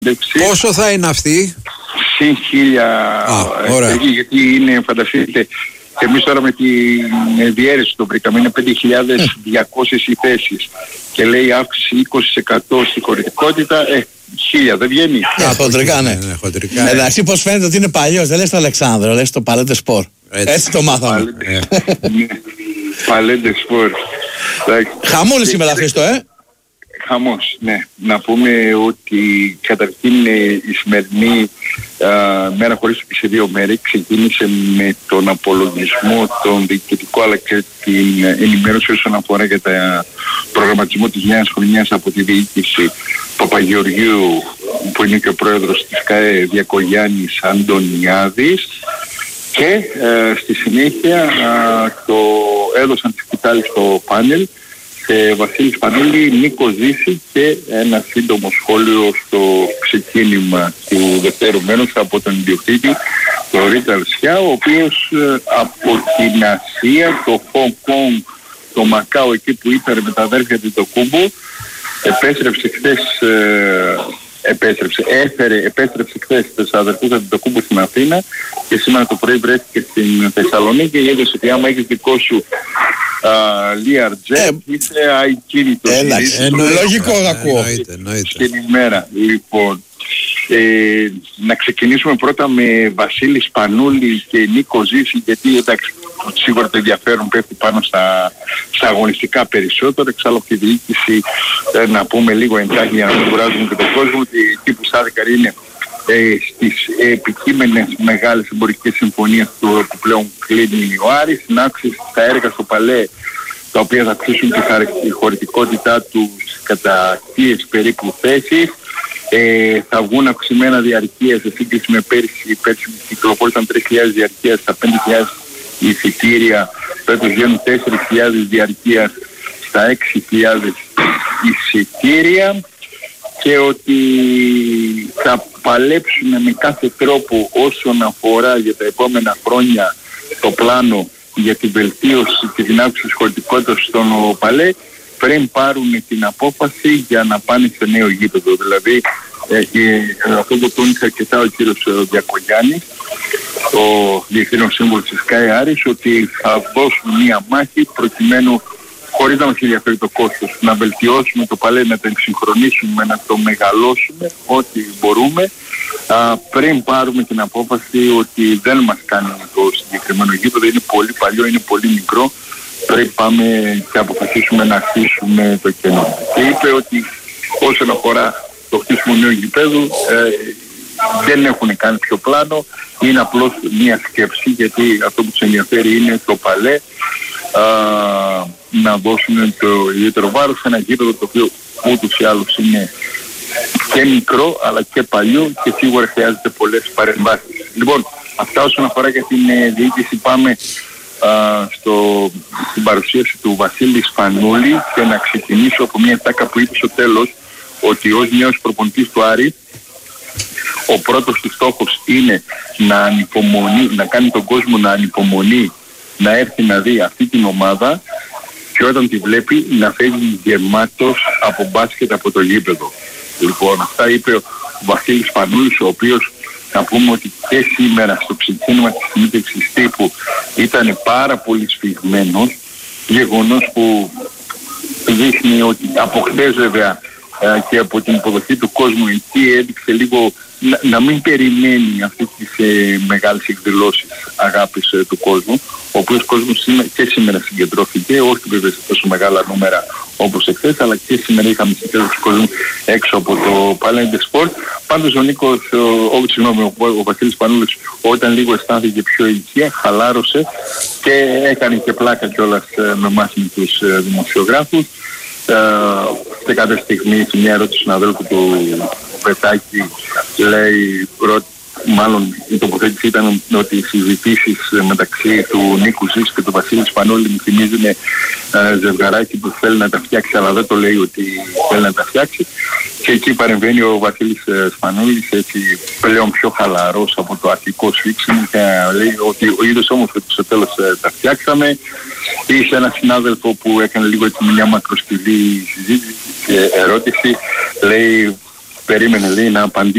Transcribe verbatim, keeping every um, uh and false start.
Πόσο θα είναι αυτή? Συν χίλια. Α, γιατί είναι, φανταστείτε, και εμείς τώρα με τη διαίρεση το βρήκαμε, είναι πέντε χιλιάδες διακόσιες οι θέσεις και λέει αύξηση είκοσι τοις εκατό στη χωρητικότητα, ε, χίλια δεν βγαίνει. Α, χοντρικά, ναι. Εντάξει, πως φαίνεται ότι είναι παλιός, δεν λες το Αλεξάνδρο, λες το Παλέντε Σπορ. Έτσι. Έτσι το μάθαμε. Παλέντε Σπορ. Χαμούλη σήμερα Χρήστο, ε. Χαμός, ναι. Να πούμε ότι καταρχήν η σημερινή α, μέρα χωρίς σε δύο μέρες ξεκίνησε με τον απολογισμό, τον διοικητικό αλλά και την ενημέρωση όσον αφορά για τον προγραμματισμό της νέας χρονιάς από τη διοίκηση Παπαγεωργίου, που είναι και ο πρόεδρος της ΚΑΕ, Διακογιάννης Αντωνιάδης, και ε, στη συνέχεια α, το έδωσαν τη σκητάλη στο πάνελ σε Βασίλη Σπανούλη, Νίκο Ζήση και ένα σύντομο σχόλιο στο ξεκίνημα του δευτέρου μέρους από τον ιδιοκτήτη, τον Ρίτα Αρσιά, ο οποίος ε, από την Ασία, το Χονγκ Κονγκ, το Μακάο, εκεί που ήταν με τα αδέρφια του το Κούμπο, επέστρεψε χθες, ε, επέστρεψε, έφερε, επέστρεψε χθες τους αδερφούς του το Κούμπο στην Αθήνα και σήμερα το πρωί βρέθηκε στην Θεσσαλονίκη και είδες ότι άμα έχεις δικό σου Learjet είσαι ακίνητος. Εντάξει, λογικό να ακούω. Στην ημέρα. Λοιπόν, ε, να ξεκινήσουμε πρώτα με Βασίλη Σπανούλη και Νίκο Ζήση, γιατί εντάξει, σίγουρα το ενδιαφέρον πέφτει πάνω στα, στα αγωνιστικά περισσότερο. Εξάλλου και η διοίκηση, ε, να πούμε λίγο εντάχει για να μην κουράζουμε και τον κόσμο, ότι εκεί που στάθηκαν είναι ε, στις επικείμενες μεγάλες εμπορικές συμφωνίες του που πλέον κλείνει ο Άρης, συνάξεις στα έργα στο Παλέ, τα οποία θα αυξήσουν τη χωρητικότητά του κατά χίλιες περίπου θέσεις. Ε, θα βγουν αυξημένα διαρκεία σε σύγκριση με πέρσι. Πέρσι κυκλοφόρησαν τρεις χιλιάδες διαρκεία στα πέντε χιλιάδες εισιτήρια. Φέτος βγαίνουν τέσσερις χιλιάδες διαρκεία στα έξι χιλιάδες εισιτήρια. Και ότι θα παλέψουμε με κάθε τρόπο όσον αφορά για τα επόμενα χρόνια το πλάνο για την βελτίωση και την αύξηση της χωρητικότητας στον Παλέ, πριν πάρουν την απόφαση για να πάνε σε νέο γήπεδο. Δηλαδή, ε, αυτό το τόνισε αρκετά ο κύριος Διακογιάννης, ο διευθύνων σύμβουλος της ΚΑΕ Άρης, ότι θα δώσουν μία μάχη προκειμένου, χωρίς να μας ενδιαφέρει το κόστος, να βελτιώσουμε το Παλέ, να το εξυγχρονίσουμε, να το μεγαλώσουμε ό,τι μπορούμε, α, πριν πάρουμε την απόφαση ότι δεν μας κάνει το συγκεκριμένο γήπεδο, είναι πολύ παλιό, είναι πολύ μικρό, πρέπει πάμε και αποφασίσουμε να χτίσουμε το κενό. Και είπε ότι όσον αφορά το χτίσιμο νέου γηπέδου, ε, δεν έχουν κάνει πιο πλάνο, είναι απλώς μια σκέψη, γιατί αυτό που τους ενδιαφέρει είναι το Παλέ, α, να δώσουν το ιδιαίτερο βάρος σε ένα γήπεδο το οποίο ούτως ή άλλως είναι και μικρό αλλά και παλιό και σίγουρα χρειάζεται πολλές παρεμβάσεις. Λοιπόν, αυτά όσον αφορά για την ε, διοίκηση. Πάμε α, στο, στην παρουσίαση του Βασίλη Σπανούλη και να ξεκινήσω από μια τάκα που είπε στο τέλος, ότι ως νέος προπονητής του Άρη ο πρώτος του στόχος είναι να ανυπομονεί, να κάνει τον κόσμο να ανυπομονεί να έρθει να δει αυτή την ομάδα και όταν τη βλέπει να φεύγει γεμάτος από μπάσκετ από το γήπεδο. Λοιπόν, αυτά είπε ο Βασίλης Σπανούλης, ο οποίος να πούμε ότι και σήμερα στο ξεκίνημα της συνέντευξης τύπου ήταν πάρα πολύ σφιγμένος, γεγονός που δείχνει ότι από χθες βέβαια και από την υποδοχή του κόσμου εκεί έδειξε λίγο να, να μην περιμένει αυτές τις ε, μεγάλες εκδηλώσεις αγάπης ε, του κόσμου, ο οποίος κόσμος και σήμερα συγκεντρώθηκε, όχι βέβαια σε τόσο μεγάλα νούμερα όπως εχθές, αλλά και σήμερα είχαμε συγκέντρωση κόσμου έξω από το Παλέντε Σπορ. Πάντως ο Νίκος, ο, συγγνώμη, ο, ο Βασίλης Πανούλης, όταν λίγο αισθάνθηκε πιο ηλικία, χαλάρωσε και έκανε και πλάκα κιόλας ε, με εμάς με τους ε, δημοσιογράφους. Σε κάποια στιγμή σε μια ερώτηση του συναδέλφου του Πετάκη λέει, μάλλον η τοποθέτηση ήταν ότι οι συζητήσεις μεταξύ του Νίκου Ζήση και του Βασίλη Σπανούλη μου θυμίζουν ε, ζευγαράκι που θέλει να τα φτιάξει αλλά δεν το λέει ότι θέλει να τα φτιάξει, και εκεί παρεμβαίνει ο Βασίλης Σπανούλης έτσι πλέον πιο χαλαρός από το αρχικό σφίξιμο και λέει ότι ο ίδιος όμως ότι στο τέλος ε, τα φτιάξαμε. Είχε ένα συνάδελφο που έκανε λίγο έτσι μια μακροσκελή συζήτηση και ερώτηση, λέει, περίμενε λέει να απαντήσει